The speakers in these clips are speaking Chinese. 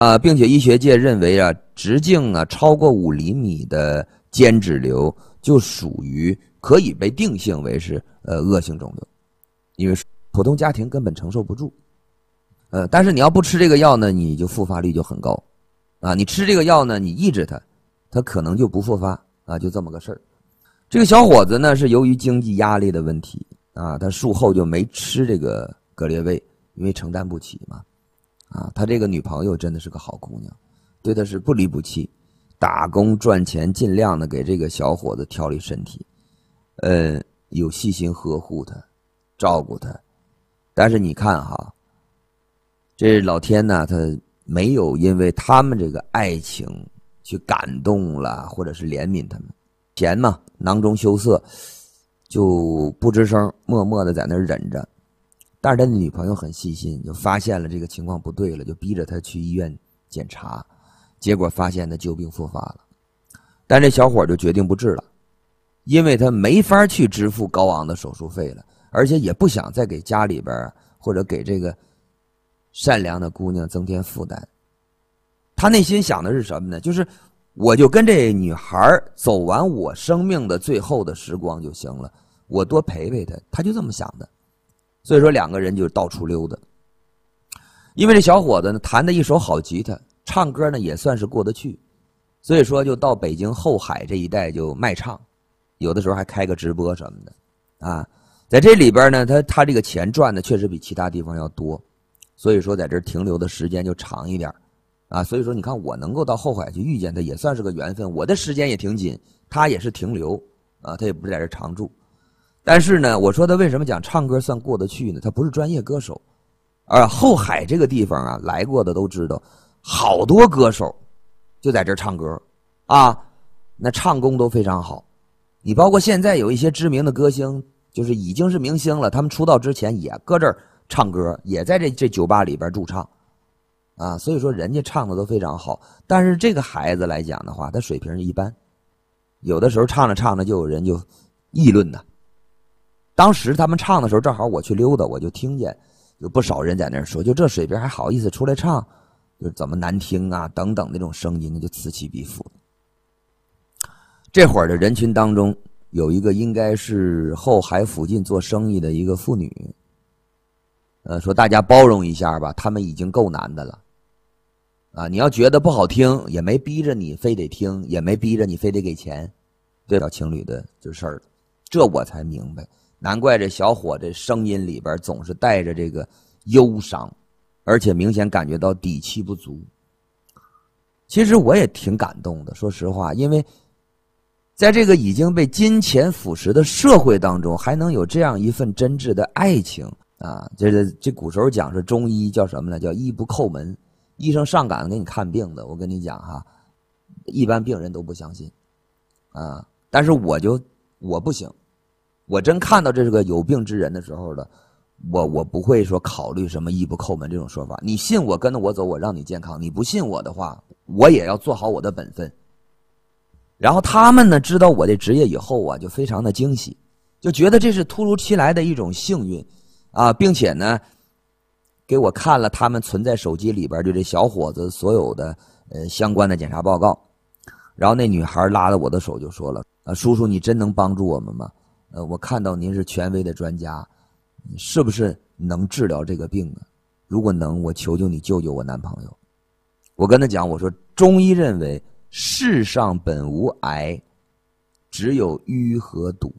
并且医学界认为直径超过5厘米的间质瘤就属于可以被定性为是恶性肿瘤，因为普通家庭根本承受不住。但是你要不吃这个药呢，你就复发率就很高你吃这个药呢，你抑制它可能就不复发就这么个事儿。这个小伙子呢是由于经济压力的问题他术后就没吃这个格列卫，因为承担不起嘛他这个女朋友真的是个好姑娘，对他是不离不弃，打工赚钱，尽量的给这个小伙子调理身体，有细心呵护他，照顾他。但是你看这老天呢，他没有因为他们这个爱情去感动了，或者是怜悯他们。钱嘛，囊中羞涩，就不吱声，默默的在那儿忍着。但是他的女朋友很细心，就发现了这个情况不对了，就逼着他去医院检查，结果发现他旧病复发了。但这小伙就决定不治了，因为他没法去支付高昂的手术费了，而且也不想再给家里边或者给这个善良的姑娘增添负担。他内心想的是什么呢？就是我就跟这女孩走完我生命的最后的时光就行了，我多陪陪她，他就这么想的。所以说两个人就到处溜达。因为这小伙子呢弹的一手好吉他，唱歌呢也算是过得去，所以说就到北京后海这一带就卖唱，有的时候还开个直播什么的在这里边呢他这个钱赚的确实比其他地方要多，所以说在这停留的时间就长一点所以说你看我能够到后海去遇见他也算是个缘分，我的时间也挺紧，他也是停留他也不是在这常住。但是呢，我说他为什么讲唱歌算过得去呢？他不是专业歌手，后海这个地方来过的都知道，好多歌手就在这儿唱歌那唱功都非常好。你包括现在有一些知名的歌星，就是已经是明星了，他们出道之前也搁这儿唱歌，也在这酒吧里边驻唱所以说人家唱的都非常好。但是这个孩子来讲的话，他水平一般，有的时候唱着唱着就有人就议论当时他们唱的时候正好我去溜达，我就听见有不少人在那儿说，就这水平还好意思出来唱，就怎么难听等等那种声音就此起彼伏。这会儿的人群当中有一个应该是后海附近做生意的一个妇女说大家包容一下吧，他们已经够难的了你要觉得不好听也没逼着你非得听，也没逼着你非得给钱，对小情侣的这事儿，这我才明白，难怪这小伙这声音里边总是带着这个忧伤，而且明显感觉到底气不足。其实我也挺感动的，说实话，因为在这个已经被金钱腐蚀的社会当中，还能有这样一份真挚的爱情这古时候讲是中医叫什么呢？叫医不叩门，医生上赶给你看病的，我跟你讲一般病人都不相信但是我不行，我真看到这是个有病之人的时候的，我不会说考虑什么医不叩门这种说法。你信我，跟着我走，我让你健康；你不信我的话，我也要做好我的本分。然后他们呢，知道我的职业以后就非常的惊喜，就觉得这是突如其来的一种幸运并且呢，给我看了他们存在手机里边就这小伙子所有的相关的检查报告。然后那女孩拉着我的手就说了叔叔，你真能帮助我们吗？我看到您是权威的专家，你是不是能治疗这个病如果能，我求求你救救我男朋友。我跟他讲，我说中医认为世上本无癌，只有瘀和堵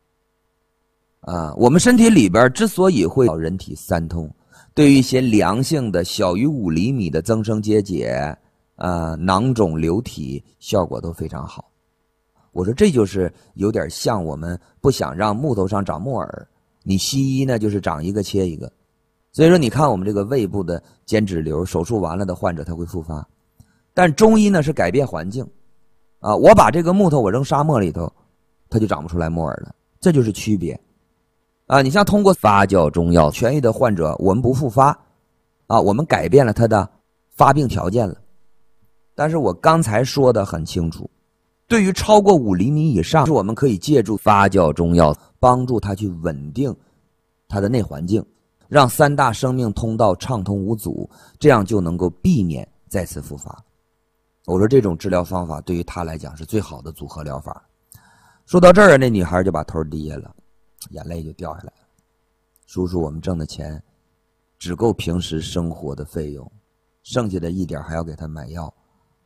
我们身体里边之所以会有人体三通，对于一些良性的小于5厘米的增生结节囊肿瘤体效果都非常好。我说这就是有点像我们不想让木头上长木耳，你西医呢就是长一个切一个。所以说你看我们这个胃部的间质瘤手术完了的患者他会复发，但中医呢是改变环境我把这个木头我扔沙漠里头，它就长不出来木耳了，这就是区别你像通过发酵中药痊愈的患者，我们不复发我们改变了他的发病条件了。但是我刚才说的很清楚，对于超过5厘米以上，我们可以借助发酵中药帮助他去稳定他的内环境，让3大生命通道畅通无阻，这样就能够避免再次复发。我说这种治疗方法对于她来讲是最好的组合疗法。说到这儿，那女孩就把头低下了，眼泪就掉下来了。叔叔，我们挣的钱只够平时生活的费用，剩下的一点还要给她买药，